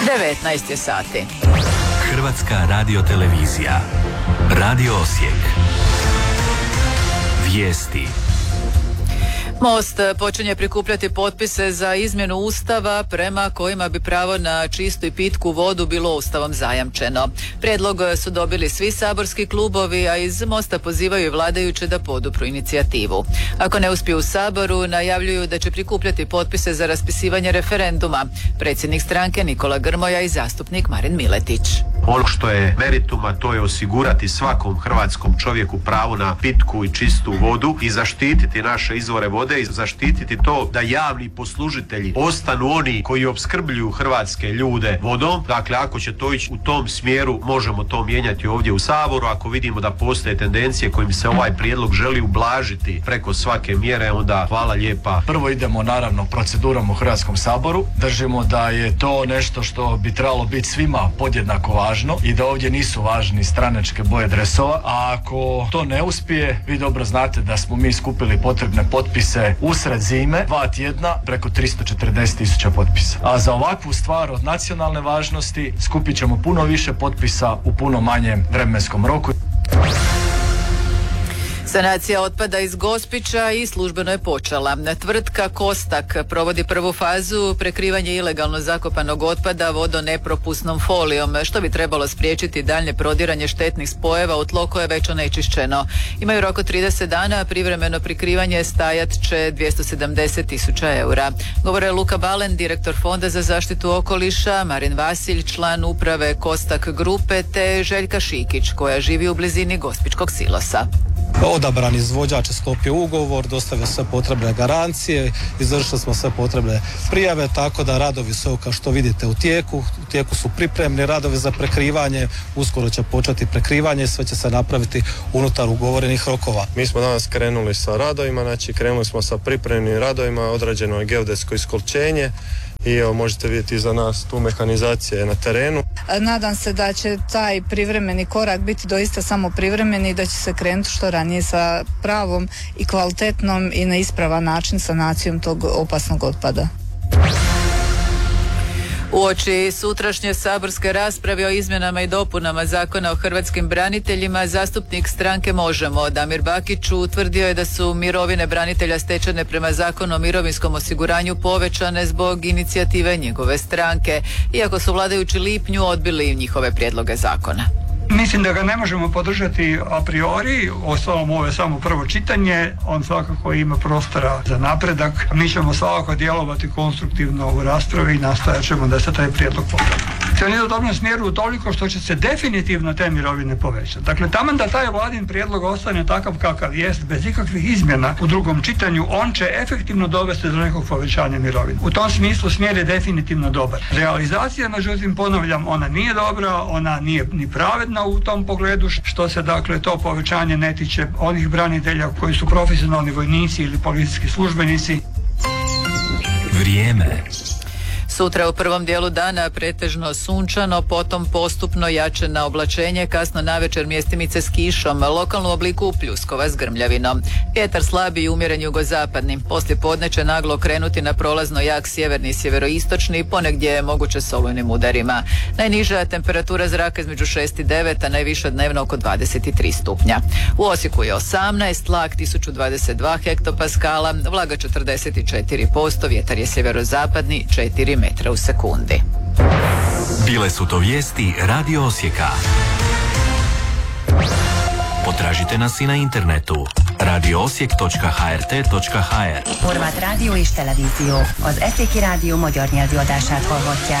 19 je sati. Hrvatska radiotelevizija. Radio Osijek. Vijesti. Most počinje prikupljati potpise za izmjenu Ustava prema kojima bi pravo na čistu i pitku vodu bilo Ustavom zajamčeno. Prijedlog su dobili svi saborski klubovi, a iz Mosta pozivaju vladajuće da podupru inicijativu. Ako ne uspiju u Saboru, najavljuju da će prikupljati potpise za raspisivanje referenduma. Predsjednik stranke Nikola Grmoja i zastupnik Marin Miletić. Ono što je merituma, to je osigurati svakom hrvatskom čovjeku pravo na pitku i čistu vodu i zaštititi naše izvore vode i zaštititi to da javni poslužitelji ostanu oni koji opskrbljuju hrvatske ljude vodom. Dakle, ako će to ići u tom smjeru, možemo to mijenjati ovdje u Saboru. Ako vidimo da postoje tendencije kojim se ovaj prijedlog želi ublažiti preko svake mjere, onda hvala lijepa. Prvo idemo naravno procedurom u Hrvatskom saboru. Držimo da je to nešto što bi trebalo biti svima podjednako važno i da ovdje nisu važni stranačke boje dresova, a ako to ne uspije, vi dobro znate da smo mi skupili potrebne potpise usred zime, 2 tjedna, preko 340.000 potpisa. A za ovakvu stvar od nacionalne važnosti skupit ćemo puno više potpisa u puno manjem vremenskom roku. Sanacija otpada iz Gospića i službeno je počela. Tvrtka Kostak provodi prvu fazu prekrivanje ilegalno zakopanog otpada vodonepropusnom folijom, što bi trebalo spriječiti daljnje prodiranje štetnih spojeva u tlo koje je već onečišćeno. Imaju rok od 30 dana, a privremeno prikrivanje stajat će 270.000 eura. Govore Luka Balen, direktor Fonda za zaštitu okoliša, Marin Vasilj, član uprave Kostak grupe, te Željka Šikić, koja živi u blizini Gospičkog silosa. Odabran izvođač je sklopio ugovor, dostavio sve potrebne garancije, izvršili smo sve potrebne prijave, tako da radovi su, kao što vidite, u tijeku su pripremni radovi za prekrivanje, uskoro će početi prekrivanje i sve će se napraviti unutar ugovorenih rokova. Mi smo danas krenuli sa radovima, znači krenuli smo sa pripremnim radovima, odrađeno je geodetsko iskolčenje i evo možete vidjeti iza nas tu mehanizacija na terenu. Nadam se da će taj privremeni korak biti doista samo privremeni i da će se krenuti što ranije sa pravom i kvalitetnom i na ispravan način sanacijom tog opasnog otpada. Uoči sutrašnje saborske rasprave o izmjenama i dopunama Zakona o hrvatskim braniteljima, zastupnik stranke Možemo Damir Bakić utvrdio je da su mirovine branitelja stečene prema Zakonu o mirovinskom osiguranju povećane zbog inicijative njegove stranke, iako su vladajući lipnju odbili njihove prijedloge zakona. Mislim da ga ne možemo podržati a priori, ostalom ovo je samo prvo čitanje, on svakako ima prostora za napredak. Mi ćemo svakako djelovati konstruktivno u raspravi i nastojat ćemo da se taj prijedlog popravi. On ide u dobrom smjeru toliko što će se definitivno te mirovine povećati. Dakle, taman da taj vladin prijedlog ostane takav kakav jest, bez ikakvih izmjena u drugom čitanju, on će efektivno dovesti do nekog povećanja mirovina. U tom smislu smjer je definitivno dobar. Realizacija, međutim, ponavljam, ona nije dobra, ona nije ni pravedna u tom pogledu, što se dakle to povećanje ne tiče onih branitelja koji su profesionalni vojnici ili policijski službenici. Vrijeme. Sutra u prvom dijelu dana pretežno sunčano, potom postupno jače na oblačenje, kasno navečer mjestimice s kišom, lokalno u obliku pljuskova s grmljavinom. Vjetar slabi i umjeren jugozapadni. Poslije podne će naglo krenuti na prolazno jak sjeverni i sjeveroistočni, ponegdje je moguće s olujnim udarima. Najniža temperatura zraka između 6 i 9, a najviša dnevno oko 23 stupnja. U Osijeku je 18, tlak 1022 hektopaskala, vlaga 44%, vjetar je sjeverozapadni 4 metra u sekundi. Bile su to vijesti Radio Osijeka. Potražite nas i na internetu radioosijek.hrt.hr. Horvát rádió és televízió. Az Eszéki Rádió magyar nyelvű adását hallhatják.